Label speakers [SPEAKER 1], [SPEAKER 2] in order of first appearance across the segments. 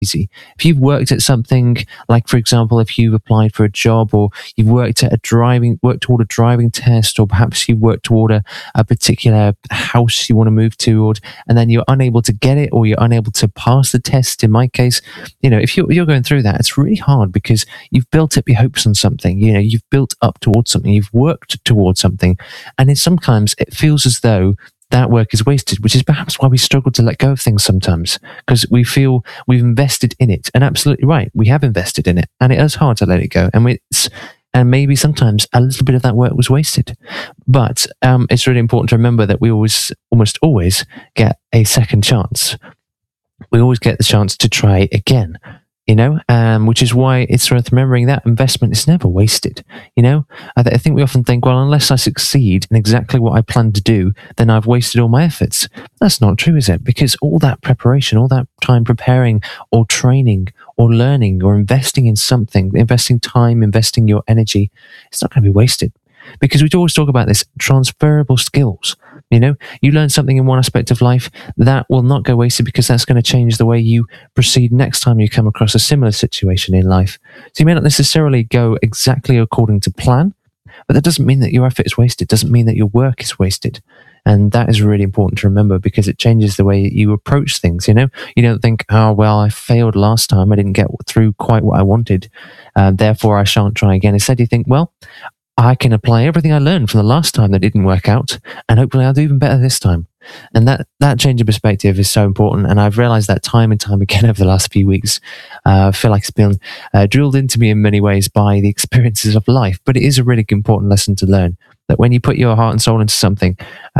[SPEAKER 1] easy. If you've worked at something, like for example, if you've applied for a job, or you've worked toward a driving test, or perhaps you worked toward a particular house you want to move to, and then you're unable to get it, or you're unable to pass the test. In my case, if you're going through that, it's really hard because you've built up your hopes on something. You've built up towards something, you've worked towards something, and sometimes it feels as though that work is wasted, which is perhaps why we struggle to let go of things sometimes, because we feel we've invested in it. And absolutely right, we have invested in it, and it is hard to let it go. And maybe sometimes a little bit of that work was wasted. But it's really important to remember that we almost always get a second chance. We always get the chance to try again. Which is why it's worth remembering that investment is never wasted. I think we often think, well, unless I succeed in exactly what I plan to do, then I've wasted all my efforts. That's not true, is it? Because all that preparation, all that time preparing or training or learning or investing in something, investing time, investing your energy, it's not going to be wasted. Because we always talk about this transferable skills. You learn something in one aspect of life that will not go wasted, because that's going to change the way you proceed next time you come across a similar situation in life. So you may not necessarily go exactly according to plan, but that doesn't mean that your effort is wasted. It doesn't mean that your work is wasted. And that is really important to remember, because it changes the way you approach things. You don't think, oh, well, I failed last time. I didn't get through quite what I wanted. Therefore, I shan't try again. Instead, you think, well, I can apply everything I learned from the last time that didn't work out, and hopefully I'll do even better this time. And that change of perspective is so important. And I've realized that time and time again over the last few weeks. I feel like it's been drilled into me in many ways by the experiences of life. But it is a really important lesson to learn, that when you put your heart and soul into something,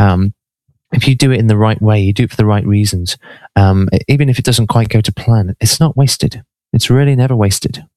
[SPEAKER 1] if you do it in the right way, you do it for the right reasons, even if it doesn't quite go to plan, it's not wasted. It's really never wasted.